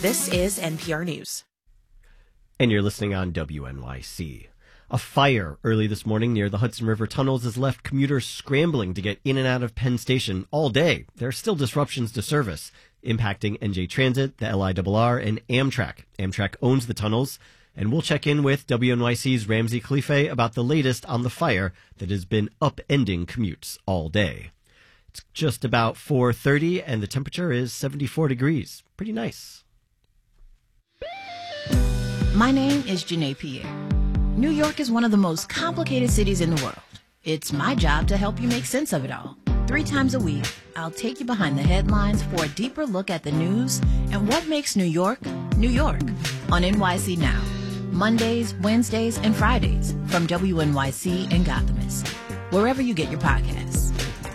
This is NPR News. And you're listening on WNYC. A fire early this morning near the Hudson River tunnels has left commuters scrambling to get in and out of Penn Station all day. There are still disruptions to service, impacting NJ Transit, the LIRR, and Amtrak. Amtrak owns the tunnels, and we'll check in with WNYC's Ramsey Khalife about the latest on the fire that has been upending commutes all day. It's just about 4:30, and the temperature is 74 degrees. Pretty nice. My name is Janae Pierre. New York is one of the most complicated cities in the world. It's my job to help you make sense of it all. 3 times a week, I'll take you behind the headlines for a deeper look at the news and what makes New York, New York, on NYC Now. Mondays, Wednesdays, and Fridays from WNYC and Gothamist. Wherever you get your podcasts.